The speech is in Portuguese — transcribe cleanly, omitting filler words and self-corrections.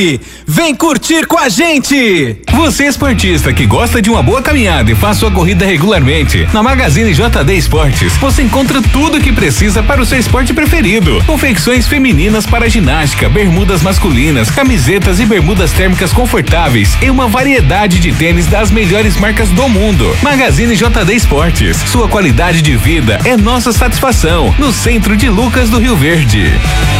Vem curtir com a gente! Você esportista que gosta de uma boa caminhada e faz sua corrida regularmente, na Magazine JD Esportes você encontra tudo o que precisa para o seu esporte preferido. Confecções femininas para ginástica, bermudas masculinas, camisetas e bermudas térmicas confortáveis e uma variedade de tênis das melhores marcas do mundo. Magazine JD Esportes, sua qualidade de vida é nossa satisfação, no centro de Lucas do Rio Verde.